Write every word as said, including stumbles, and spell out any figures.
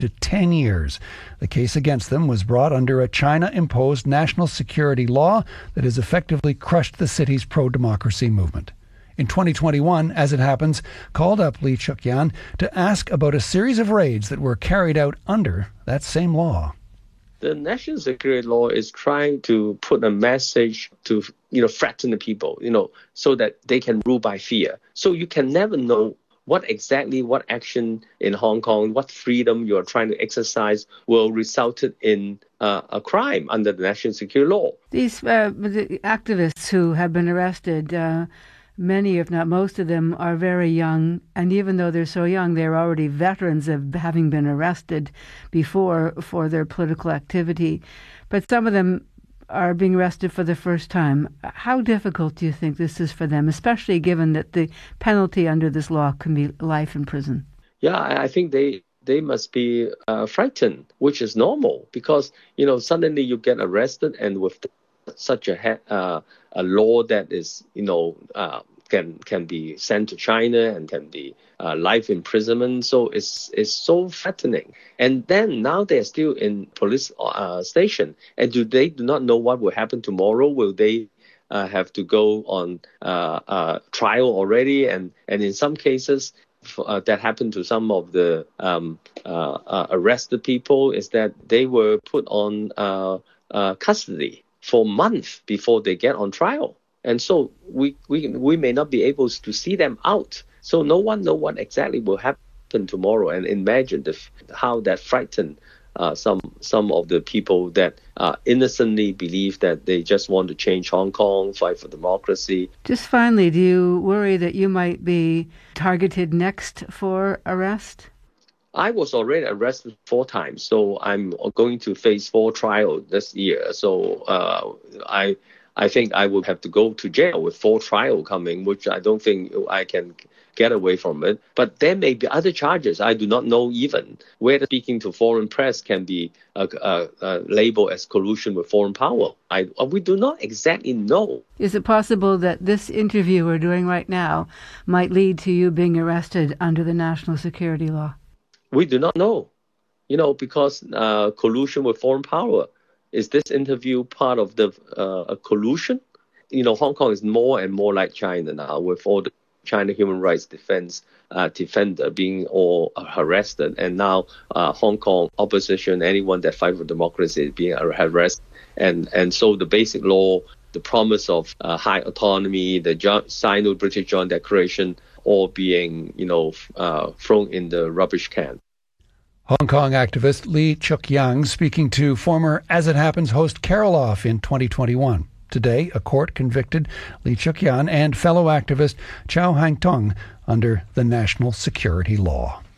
to ten years. The case against them was brought under a China-imposed national security law that has effectively crushed the city's pro-democracy movement. In twenty twenty-one, As It Happens, called up Lee Cheuk-yan to ask about a series of raids that were carried out under that same law. The national security law is trying to put a message to, you know, threaten the people, you know, so that they can rule by fear. So you can never know what exactly, what action in Hong Kong, what freedom you are trying to exercise will result in uh, a crime under the national security law. These uh, the activists who have been arrested, uh, many, if not most of them, are very young. And even though they're so young, they're already veterans of having been arrested before for their political activity. But some of them are being arrested for the first time. How difficult do you think this is for them, especially given that the penalty under this law can be life in prison? Yeah, I think they they must be uh, frightened, which is normal, because, you know, suddenly you get arrested, and with such a uh, a law that is, you know, uh, can can be sent to China and can be uh, life imprisonment. So it's it's so threatening. And then now they're still in police uh, station, and do they do not know what will happen tomorrow? Will they uh, have to go on uh, uh, trial already? And and in some cases, uh, that happened to some of the um, uh, uh, arrested people, is that they were put on uh, uh, custody for months before they get on trial. And so we, we we may not be able to see them out. So no one knows what exactly will happen tomorrow. And imagine the, how that frightened uh, some some of the people that uh, innocently believe that they just want to change Hong Kong, fight for democracy. Just finally, do you worry that you might be targeted next for arrest? I was already arrested four times, so I'm going to face four trials this year. So uh, I I think I will have to go to jail with four trials coming, which I don't think I can get away from it. But there may be other charges. I do not know even whether speaking to foreign press can be uh, uh, uh, labeled as collusion with foreign power. I, we do not exactly know. Is it possible that this interview we're doing right now might lead to you being arrested under the national security law? We do not know, you know, because uh, collusion with foreign power. Is this interview part of the uh, collusion? You know, Hong Kong is more and more like China now, with all the China human rights defense uh, defender being all arrested, and now uh, Hong Kong opposition, anyone that fight for democracy, is being arrested, and and so the basic law, the promise of uh, high autonomy, the jo- Sino-British Joint Declaration, all being, you know, uh, thrown in the rubbish can. Hong Kong activist Lee Cheuk-yan speaking to former As It Happens host Carol Off in twenty twenty-one. Today, a court convicted Lee Cheuk-yan and fellow activist Chow Hang-tung under the national security law.